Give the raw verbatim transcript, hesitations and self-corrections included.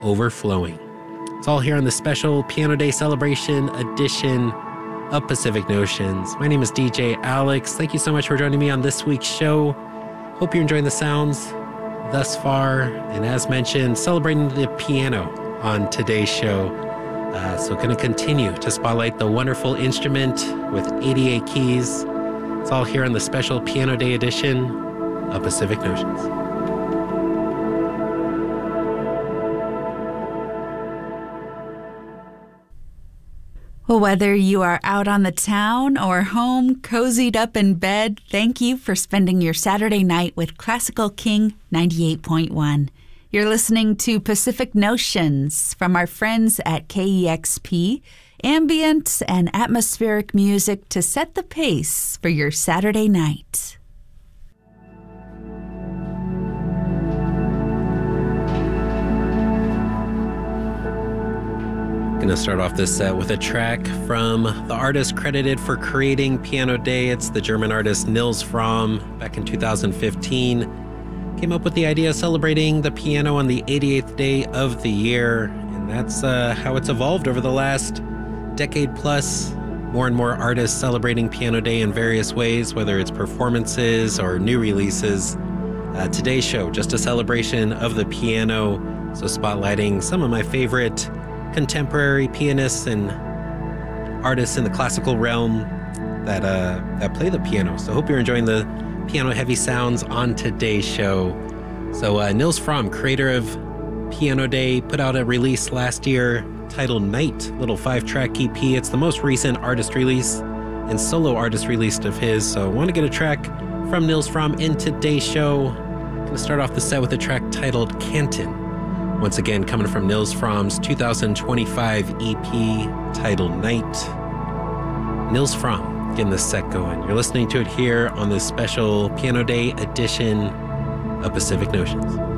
Overflowing. It's all here on the special Piano Day Celebration edition of Pacific Notions. My name is D J Alex. Thank you so much for joining me on this week's show. Hope you're enjoying the sounds thus far. And as mentioned, celebrating the piano on today's show. Uh, so going to continue to spotlight the wonderful instrument with eighty-eight keys. It's all here on the special Piano Day edition of Pacific Notions. Well, whether you are out on the town or home, cozied up in bed, thank you for spending your Saturday night with Classical King ninety-eight point one. You're listening to Pacific Notions from our friends at K E X P, ambient and atmospheric music to set the pace for your Saturday night. Gonna start off this set with a track from the artist credited for creating Piano Day. It's the German artist Nils Frahm. Back in two thousand fifteen, came up with the idea of celebrating the piano on the eighty-eighth day of the year, and that's uh, how it's evolved over the last decade plus. More and more artists celebrating Piano Day in various ways, whether it's performances or new releases. Uh, today's show, just a celebration of the piano, so spotlighting some of my favorite contemporary pianists and artists in the classical realm that uh, that play the piano. So hope you're enjoying the piano-heavy sounds on today's show. So uh, Nils Frahm, creator of Piano Day, put out a release last year titled Night, little five-track E P. It's the most recent artist release and solo artist release of his. So I want to get a track from Nils Frahm in today's show. I'm going to start off the set with a track titled Canton. Once again, coming from Nils Fromm's two thousand twenty-five E P titled Night. Nils Frahm getting this set going. You're listening to it here on this special Piano Day edition of Pacific Notions.